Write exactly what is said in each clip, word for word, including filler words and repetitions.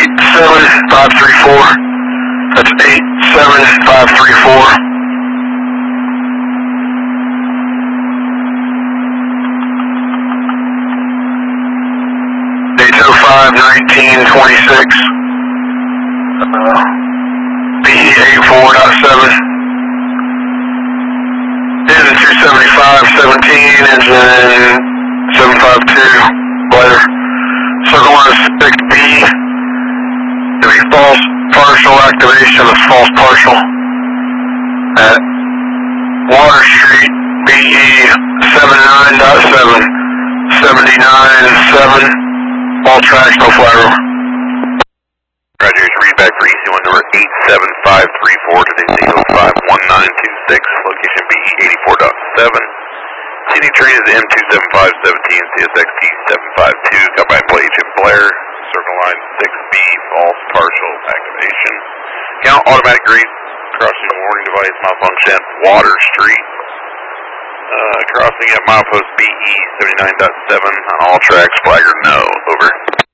eight seven five three four. That's eight seven five three four. eight oh five nineteen twenty-six. Uh, B E eighty-four point seven. Engine two seventy-five seventeen, engine seven five two, bladder. Circle line six B. It'll be false partial activation of false partial at Water Street, B E seventy-nine point seven, seventy-nine point seven, all tracks, no fly room. Roger, read back for E C one number eight seven five three four, today's eight oh five one nine two six, location B E eighty-four point seven. C D train is M two seven five one seven, C S X T seven five two, got by employee Jim Blair, circle line six B, false partial activation. Count automatic grade, crossing warning device malfunction, Water Street. Uh, crossing at milepost B E seventy-nine point seven on all tracks, flagger no, over.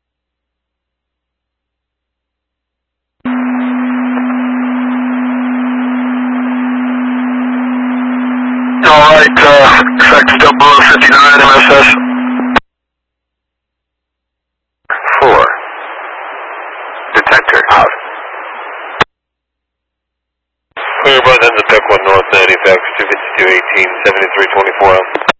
Alright, uh, effective still below fifty-nine M S S. Four. Detector out. Clear by then to Tech one North ninety, fax two fifty-two eighteen, seventy-three twenty-four.